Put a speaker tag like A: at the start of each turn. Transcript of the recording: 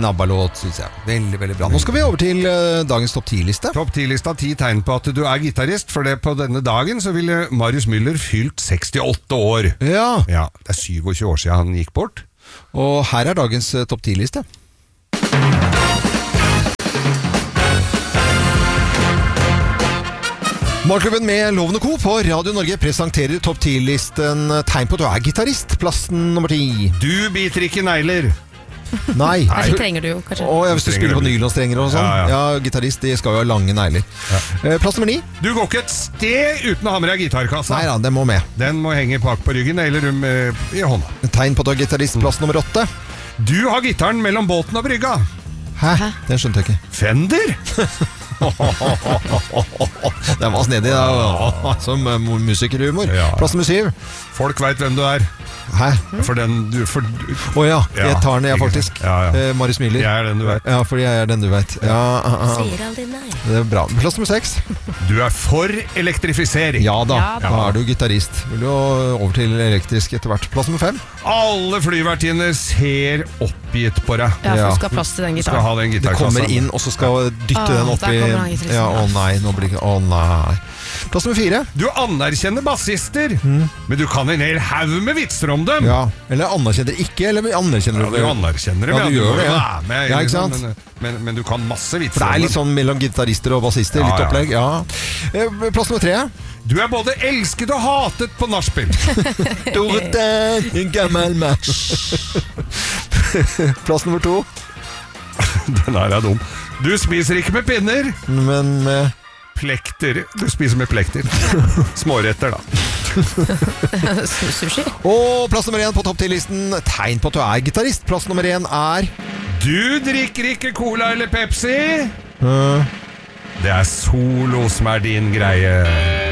A: fin ABBA-låt, synes jeg. Veldig, veldig bra. Nå skal vi over til dagens topp 10-liste.
B: Topp 10-lista, 10 tegn på at du er gitarist, for det på denne dagen så ville Marius Müller fylt 68 år.
A: Ja.
B: Ja, det er 27 år siden han gikk bort.
A: Og her er dagens topp 10-liste. Morgenklubben med Loven og Co. på Radio Norge presenterer topp 10-listen tegn på at du er gitarist. Plassen nummer 10.
B: Du biter ikke negler.
A: Nei.
C: Det trenger du jo, kanskje.
A: Hvis du spiller på nylonstrenger og sånn. Ja, gitarist, de skal jo ha lange negler. Plass nummer 9.
B: Du går ikke et sted uten å ha med deg gitarkassa.
A: Nei da, den må med.
B: Den må henge bak på ryggen eller i hånda.
A: Tegn på at du er gitarist. Plass nummer 8.
B: Du har gitaren mellom båten og brygga.
A: Hæ? Den skjønte jeg ikke.
B: Fender?
A: Den var snedig da. Som musikerhumor. Plass nummer 7.
B: Folk vet hvem du er.
A: Hæ?
B: For den du...
A: jeg tar den jeg faktisk. Marius Müller.
B: Jeg er den du vet.
A: Ja, fordi jeg er den du vet.
C: Sier aldri nei.
A: Det er bra. Plass nummer 6.
B: Du er for elektrifisering.
A: Ja da, da er du gitarist. Vil du over til elektrisk etter hvert. Plass nummer 5.
B: Alle flyvertinner ser oppgitt på deg.
C: Ja, for du skal ha plass til den gitaren.
B: Skal ha den
A: Det
B: gitarkassa.
A: kommer inn, og så skal dytte den opp i... Ja, å nei, nå blir det ikke... Å nei. Plass nummer 4.
B: Du anerkjenner bassister, men du kan en hel haug med vitser om dem.
A: Ja, eller anerkjenner ikke, eller anerkjenner
B: du anerkjenner dem.
A: Ja, du gjør det, ja.
B: Med,
A: ja, ikke sant?
B: Men du kan masse vitser.
A: For det er litt sånn mellom gitarister og bassister, litt opplegg. Ja. Plass nummer 3.
B: Du er både elsket og hatet på nachspiel.
A: Dorte, en gammel match. Plass nummer 2.
B: Den her er dum. Du spiser ikke med pinner,
A: men med
B: plekter. Du spiser med plekter. Småretter da.
C: Sushi.
A: Og plass nummer 1 på topp 10-listen. Tegn på at du er gitarist. Plass nummer 1 er
B: du drikker ikke cola eller Pepsi. Det er solo som er din greie.